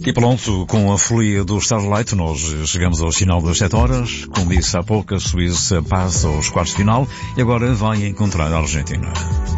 E pronto, com a folia do Starlight, nós chegamos ao final das 7 horas. Como disse há pouco, a Suíça passa aos quartos de final e agora vai encontrar a Argentina.